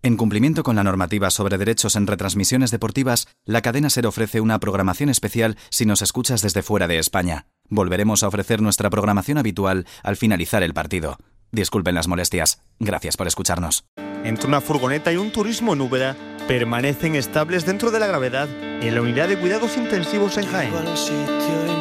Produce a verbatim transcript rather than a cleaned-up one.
En cumplimiento con la normativa sobre derechos en retransmisiones deportivas, la cadena SER ofrece una programación especial si nos escuchas desde fuera de España. Volveremos a ofrecer nuestra programación habitual al finalizar el partido. Disculpen las molestias. Gracias por escucharnos. Entre una furgoneta y un turismo en Úbeda permanecen estables dentro de la gravedad en la unidad de cuidados intensivos en Jaén.